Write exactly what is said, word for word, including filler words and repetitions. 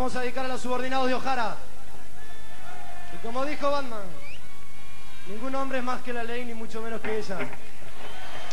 vamos a dedicar a los subordinados de O'Hara. Y como dijo Batman, ningún hombre es más que la ley, ni mucho menos que ella.